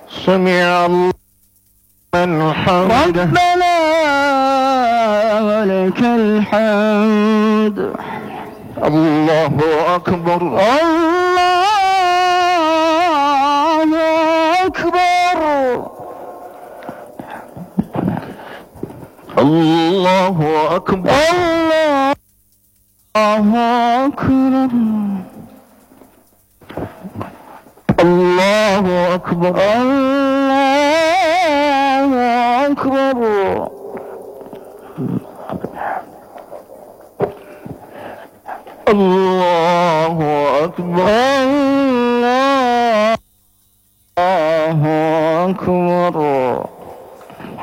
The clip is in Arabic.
سمع الله من حمده ربنا ولك الحمد. الله أكبر الله أكبر. الله أكبر الله أكبر. الله أكبر الله أكبر. الله أكبر الله